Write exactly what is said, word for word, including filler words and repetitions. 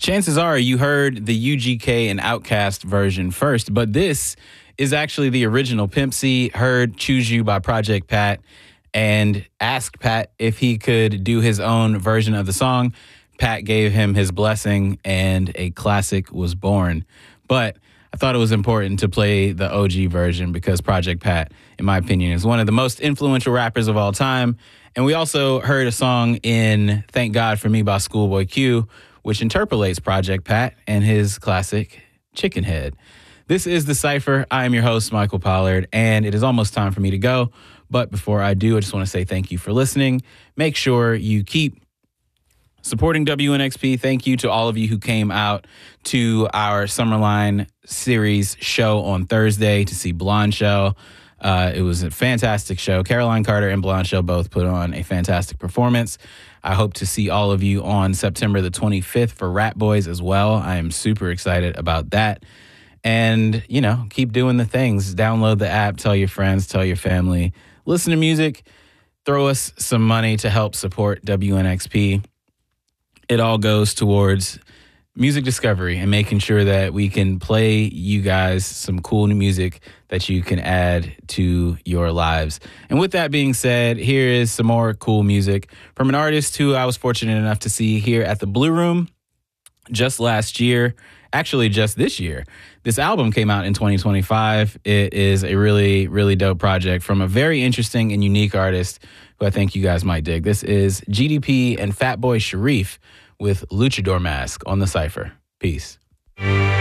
chances are you heard the U G K and Outkast version first, but this is actually the original. Pimp C heard Choose You by Project Pat and asked Pat if he could do his own version of the song. Pat gave him his blessing, and a classic was born. But I thought it was important to play the O G version because Project Pat, in my opinion, is one of the most influential rappers of all time. And we also heard a song in Thank God for Me by Schoolboy Q, which interpolates Project Pat and his classic Chicken Head. This is The Cypher. I am your host, Michael Pollard, and it is almost time for me to go. But before I do, I just want to say thank you for listening. Make sure you keep supporting W N X P. Thank you to all of you who came out to our Summerline series show on Thursday to see Blonde Shell. Uh, it was a fantastic show. Caroline Carter and Blonde Shell both put on a fantastic performance. I hope to see all of you on September the twenty-fifth for Rat Boys as well. I am super excited about that. And, you know, keep doing the things. Download the app, tell your friends, tell your family, listen to music, throw us some money to help support W N X P. It all goes towards music discovery and making sure that we can play you guys some cool new music that you can add to your lives. And with that being said, here is some more cool music from an artist who I was fortunate enough to see here at the Blue Room just last year, actually just this year. This album came out in twenty twenty-five. It is a really, really dope project from a very interesting and unique artist who I think you guys might dig. This is G D P and Fatboy Sharif with Luchador Mask on The Cypher. Peace.